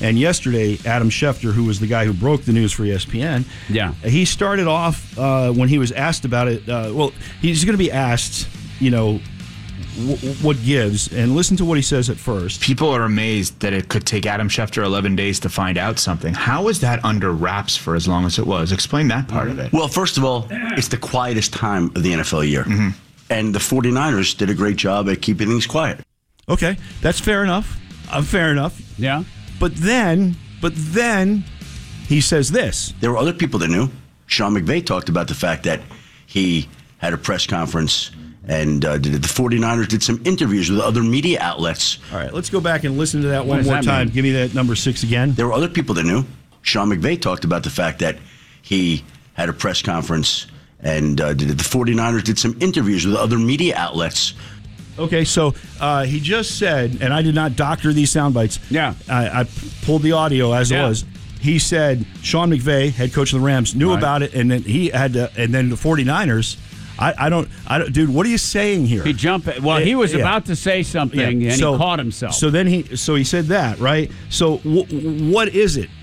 And yesterday, Adam Schefter, who was the guy who broke the news for ESPN, he started off when he was asked about it. He's going to be asked, what gives, and listen to what he says at first. People are amazed that it could take Adam Schefter 11 days to find out something. How was that under wraps for as long as it was? Explain that part of it. Well, first of all, it's the quietest time of the NFL year. Mm-hmm. And the 49ers did a great job at keeping things quiet. Okay, that's fair enough. Fair enough. Yeah. But then he says this. There were other people that knew. Sean McVay talked about the fact that he had a press conference and the 49ers did some interviews with other media outlets. All right, let's go back and listen to that one more time. Give me that number 6 again. There were other people that knew. Sean McVay talked about the fact that he had a press conference and the 49ers did some interviews with other media outlets. Okay, so he just said, and I did not doctor these sound bites. Yeah. I pulled the audio as it was. He said Sean McVay, head coach of the Rams, knew about it, and then he had to, and then the 49ers. I don't, dude. What are you saying here? He jumped. Well, he was about to say something, and he caught himself. So then he said that, right? So what is it?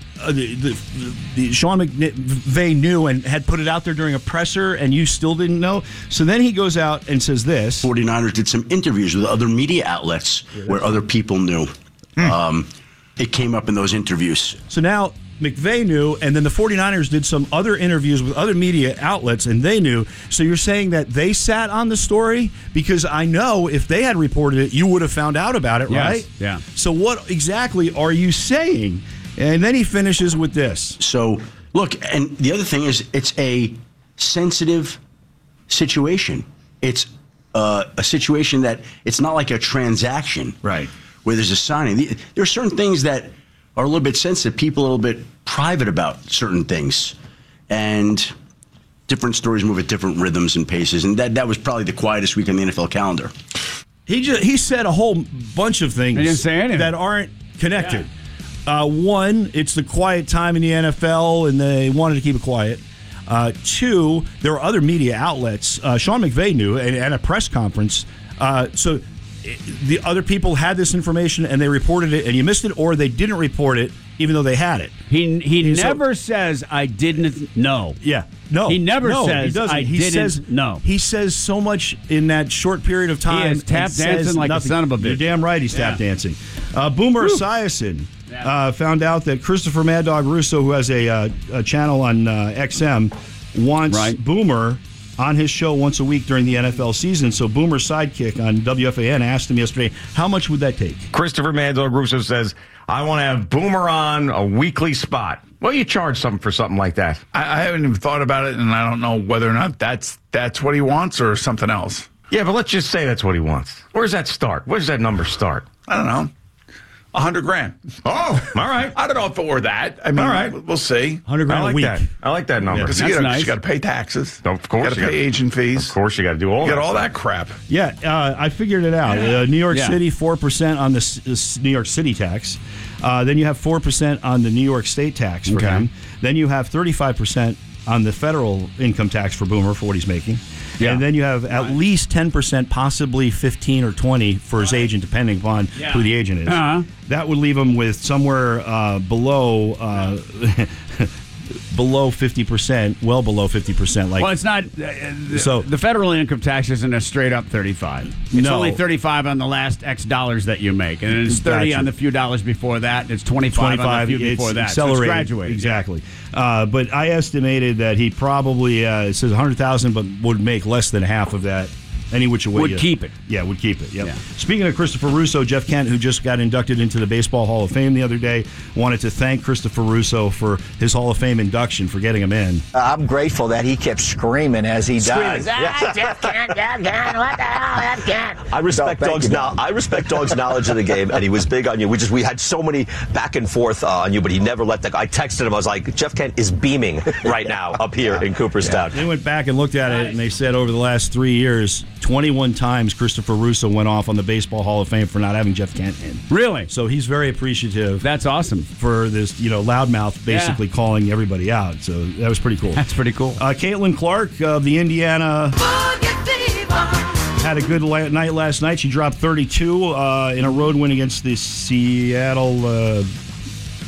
The Sean McVay knew and had put it out there during a presser, and you still didn't know. So then he goes out and says this: 49ers did some interviews with other media outlets where other people knew. It came up in those interviews. So now McVay knew, and then the 49ers did some other interviews with other media outlets, and they knew. So you're saying that they sat on the story? Because I know if they had reported it, you would have found out about it, right? Yeah. So what exactly are you saying? And then he finishes with this. So, look, and the other thing is it's a sensitive situation. It's a situation that it's not like a transaction. Right. Where there's a signing. There are certain things that are a little bit sensitive. People are a little bit private about certain things. And different stories move at different rhythms and paces. And that was probably the quietest week on the NFL calendar. He said a whole bunch of things he didn't say anything that aren't connected. One, it's the quiet time in the NFL, and they wanted to keep it quiet. Two, there were other media outlets. Sean McVay knew at a press conference. So the other people had this information, and they reported it, and you missed it, or they didn't report it, even though they had it. He never says, I didn't know. Yeah. No. He never says, he I didn't know. He says so much in that short period of time. He is tap dancing like a son of a bitch. You're damn right he's tap dancing. Boomer Esiason found out that Christopher Mad Dog Russo, who has a channel on XM, wants Boomer on his show once a week during the NFL season. So Boomer's sidekick on WFAN asked him yesterday, how much would that take? Christopher Mad Dog Russo says, I want to have Boomer on a weekly spot. Well, you charge something for something like that. I haven't even thought about it, and I don't know whether or not that's what he wants or something else. Yeah, but let's just say that's what he wants. Where does that start? Where does that number start? I don't know. $100,000. Oh, all right. I don't know if it were that. I mean, all right. We'll see. $100,000 I like a week. that. I like that number. Because you got to pay taxes. Of course. You got to pay agent fees. Of course, you got to do all that. You got all that crap. Yeah, I figured it out. New York City, 4% on the New York City tax. Then you have 4% on the New York State tax for him. Then you have 35% on the federal income tax for Boomer for what he's making. Yeah. And then you have at least 10%, possibly 15 or 20 for his agent, depending upon who the agent is. That would leave him with somewhere below below 50%, well below 50%. Well, it's not. So the federal income tax isn't a straight up 35. It's only 35 on the last X dollars that you make, and it's 30 on the few dollars before that. And it's 25 on the few before that. So it's graduated. Exactly. But I estimated that he probably it says 100,000, but would make less than half of that. Any which way. Would keep it. Yeah, would keep it. Yep. Yeah. Speaking of Christopher Russo, Jeff Kent, who just got inducted into the Baseball Hall of Fame the other day, wanted to thank Christopher Russo for his Hall of Fame induction, for getting him in. I'm grateful that he kept screaming as he died. Jeff Kent, what the hell, Jeff Kent? I respect Dog's knowledge of the game, and he was big on you. We had so many back and forth on you, but he never let that go. I texted him. I was like, Jeff Kent is beaming right now up here in Cooperstown. They went back and looked at it, and they said over the last 3 years, 21 times Christopher Russo went off on the Baseball Hall of Fame for not having Jeff Kent in. Really? So he's very appreciative. That's awesome. For this, loudmouth basically calling everybody out. So that was pretty cool. That's pretty cool. Caitlin Clark of the Indiana had a good night last night. She dropped 32 in a road win against the Seattle